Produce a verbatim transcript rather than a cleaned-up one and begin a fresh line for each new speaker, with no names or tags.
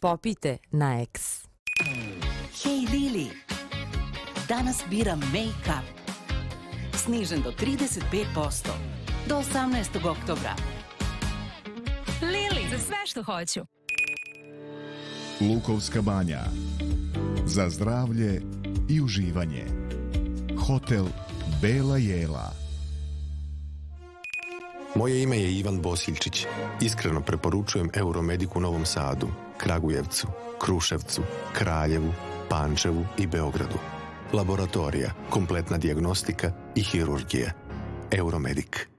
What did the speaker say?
Popijte na X.
Hej Lili, danas biram make-up. Snižen do trideset pet posto. Do osamnaestog oktobra.
Lili, za sve što hoću.
Lukovska banja. Za zdravlje i uživanje. Hotel Bela Jela.
Moje ime je Ivan Bosiljčić. Iskreno preporučujem Euromedic u Novom Sadu, Kragujevcu, Kruševcu, Kraljevu, Pančevu i Beogradu. Laboratorija, kompletna dijagnostika i hirurgija. Euromedic.